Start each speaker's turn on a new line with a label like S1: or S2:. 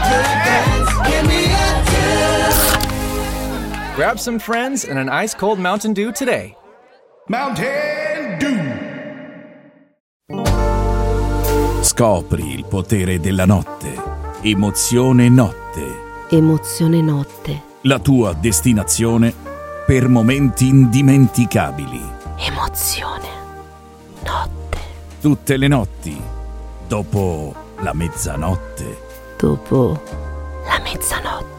S1: Grab some friends and an ice-cold Mountain Dew today.
S2: Mountain Dew.
S3: Scopri il potere della notte. Emozione notte.
S4: Emozione notte.
S3: La tua destinazione per momenti indimenticabili.
S4: Emozione notte.
S3: Tutte le notti, dopo la mezzanotte.
S4: Dopo la mezzanotte.